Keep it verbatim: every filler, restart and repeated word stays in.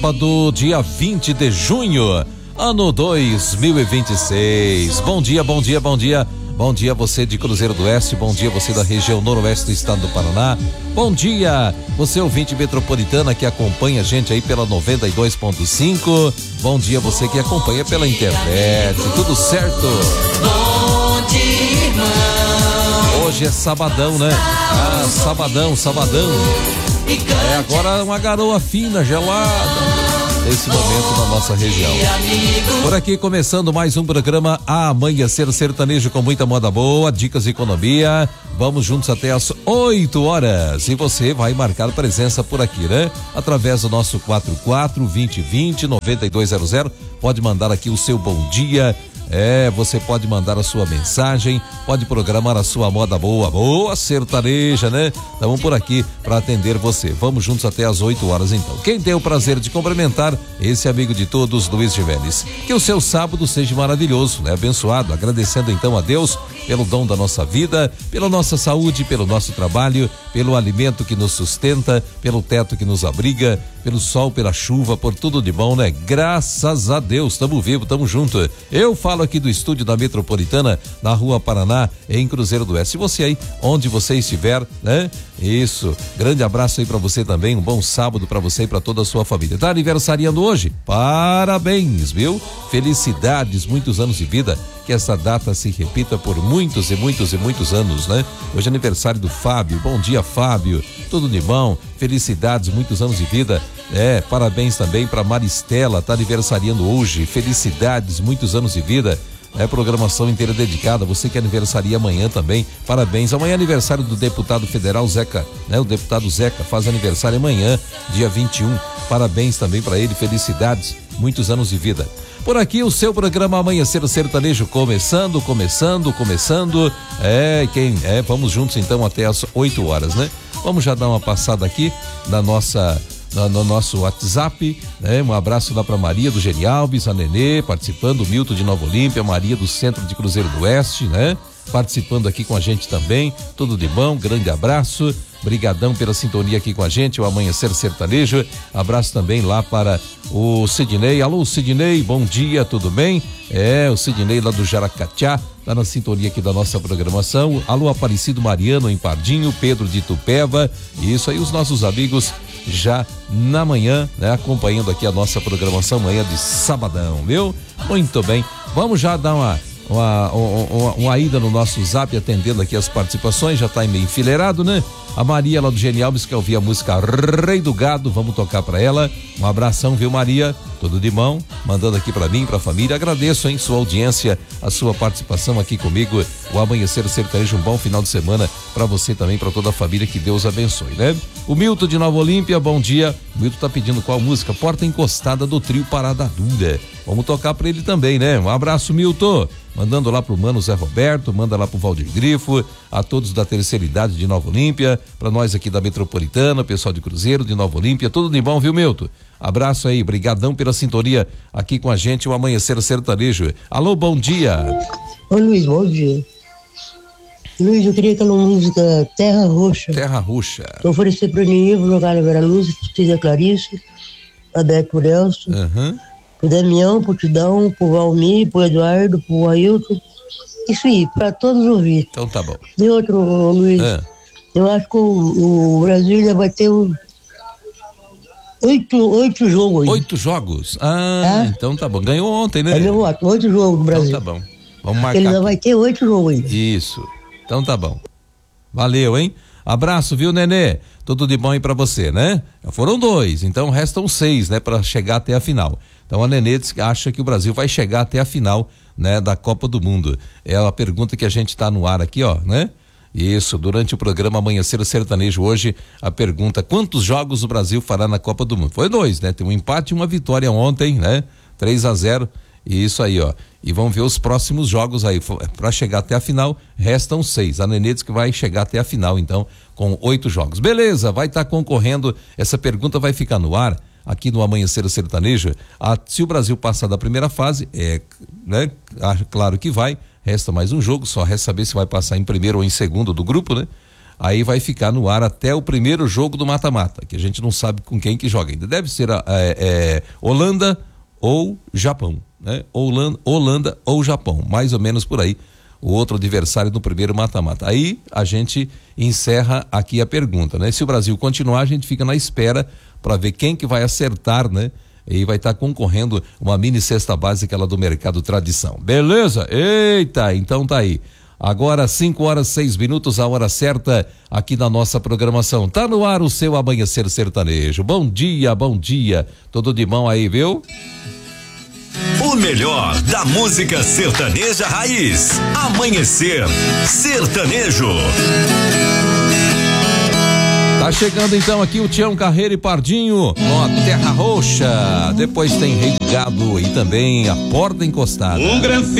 Sábado, dia vinte de junho, ano dois mil e vinte e seis. Bom dia, bom dia, bom dia. Bom dia você de Cruzeiro do Oeste, bom dia você da região noroeste do estado do Paraná. Bom dia você ouvinte metropolitana que acompanha a gente aí pela noventa e dois ponto cinco. Bom dia você que acompanha pela internet. Tudo certo? Bom dia, irmão. Hoje é sabadão, né? Ah, sabadão, sabadão. É agora uma garoa fina, gelada, nesse momento na nossa região. Por aqui começando mais um programa Amanhecer Sertanejo com muita moda boa, dicas de economia. Vamos juntos até às oito horas e você vai marcar presença por aqui, né? Através do nosso quatro quatro, vinte, vinte, noventa e dois zero zero. Pode mandar aqui o seu bom dia. É, você pode mandar a sua mensagem, pode programar a sua moda boa, boa sertaneja, né? Estamos por aqui para atender você. Vamos juntos até às oito horas então. Quem tem o prazer de cumprimentar, esse amigo de todos, Luiz Gimenez. Que o seu sábado seja maravilhoso, né? Abençoado, agradecendo então a Deus pelo dom da nossa vida, pela nossa saúde, pelo nosso trabalho, pelo alimento que nos sustenta, pelo teto que nos abriga, pelo sol, pela chuva, por tudo de bom, né? Graças a Deus, tamo vivo, tamo junto. Eu falo aqui do estúdio da Metropolitana, na Rua Paraná, em Cruzeiro do Oeste. E você aí, onde você estiver, né? Isso, grande abraço aí pra você também, um bom sábado pra você e pra toda a sua família. Tá aniversariando hoje? Parabéns, viu? Felicidades, muitos anos de vida, que essa data se repita por muitos e muitos e muitos anos, né? Hoje é aniversário do Fábio, bom dia Fábio, tudo de bom, felicidades, muitos anos de vida. É, parabéns também pra Maristela, tá aniversariando hoje, felicidades, muitos anos de vida. É programação inteira dedicada, você que aniversaria amanhã também, parabéns. Amanhã é aniversário do deputado federal Zeca, né? O deputado Zeca faz aniversário amanhã, dia vinte e um, parabéns também para ele, felicidades, muitos anos de vida. Por aqui o seu programa Amanhecer Sertanejo começando, começando, começando, é, quem, é, vamos juntos então até as oito horas, né? Vamos já dar uma passada aqui na nossa... No, no nosso WhatsApp, né? Um abraço lá pra Maria do Geni Alves, a Nenê participando, o Milton de Nova Olímpia, Maria do Centro de Cruzeiro do Oeste, né? Participando aqui com a gente também, tudo de bom, grande abraço, brigadão pela sintonia aqui com a gente, o Amanhecer Sertanejo, abraço também lá para o Sidney, alô Sidney, bom dia, tudo bem? É, o Sidney lá do Jaracatiá, tá na sintonia aqui da nossa programação, alô Aparecido Mariano em Pardinho, Pedro de Itupeva, isso aí os nossos amigos já na manhã, né? Acompanhando aqui a nossa programação manhã de sabadão, viu? Muito bem, vamos já dar uma Uma, uma, uma ida no nosso zap, atendendo aqui as participações, já tá meio enfileirado, né? A Maria lá do Geni Alves, que ouvia a música Rei do Gado, vamos tocar pra ela, um abração, viu Maria? Tudo de mão, mandando aqui pra mim, pra família, agradeço, hein, sua audiência, a sua participação aqui comigo, o Amanhecer Sertanejo, um bom final de semana pra você também, pra toda a família, que Deus abençoe, né? O Milton de Nova Olímpia, bom dia, o Milton tá pedindo qual música? Porta Encostada do trio Parada Dura, vamos tocar pra ele também, né? Um abraço, Milton, mandando lá pro Mano Zé Roberto, manda lá pro Valdir Grifo, a todos da terceira idade de Nova Olímpia, pra nós aqui da Metropolitana, pessoal de Cruzeiro, de Nova Olímpia, tudo de bom, viu, Milton? Abraço aí, brigadão pela sintonia aqui com a gente, o Amanhecer Sertanejo. Alô, bom dia. Oi, Luiz, bom dia. Luiz, eu queria aquela música Terra Roxa. Terra Roxa. Vou oferecer pro Ninho, pro jogar na Vera Luz, pro a Clarice, a Beto Elcio, uhum. pro Damião, pro Tidão, pro Valmir, pro Eduardo, pro Ailton. Isso aí, pra todos ouvir. Então tá bom. E outro, Luiz, é. eu acho que o, o Brasil já vai ter um, oito, oito jogos aí. Oito jogos? Ah, é? Então tá bom. Ganhou ontem, né? É meu voto, oito jogos do Brasil. Então tá bom. Vamos marcar. Ele já vai ter oito jogos aí. Isso. Então tá bom. Valeu, hein? Abraço, viu, Nenê? Tudo de bom aí pra você, né? Foram dois, então restam seis, né? Pra chegar até a final. Então a Nenê acha que o Brasil vai chegar até a final, né? Da Copa do Mundo. É a pergunta que a gente tá no ar aqui, ó, né? Isso, durante o programa Amanhecer Sertanejo hoje, a pergunta: quantos jogos o Brasil fará na Copa do Mundo? Foi dois, né? Tem um empate e uma vitória ontem, né? três a zero. E isso aí, ó. E vamos ver os próximos jogos aí. Para chegar até a final, restam seis. A Nenê diz que vai chegar até a final, então, com oito jogos. Beleza, vai estar tá concorrendo. Essa pergunta vai ficar no ar aqui no Amanhecer Sertanejo. A, se o Brasil passar da primeira fase, é, né? Claro que vai. Resta mais um jogo, só resta saber se vai passar em primeiro ou em segundo do grupo, né? aí vai ficar no ar até o primeiro jogo do mata-mata, que a gente não sabe com quem que joga ainda. Deve ser a, é, é, Holanda ou Japão, né? Holanda, Holanda ou Japão, mais ou menos por aí. O outro adversário do primeiro mata-mata. Aí a gente encerra aqui a pergunta, né? Se o Brasil continuar, a gente fica na espera para ver quem que vai acertar, né? E vai estar tá concorrendo uma mini cesta básica lá do Mercado Tradição. Beleza? Eita, então tá aí. Agora cinco horas seis minutos, a hora certa aqui na nossa programação. Tá no ar o seu Amanhecer Sertanejo. Bom dia, bom dia. Tudo de mão aí, viu? O melhor da música sertaneja raiz. Amanhecer Sertanejo. Tá chegando então aqui o Tião Carreiro e Pardinho com a Terra Roxa. Depois tem Rei do Gado e também a Porta Encostada. Um gran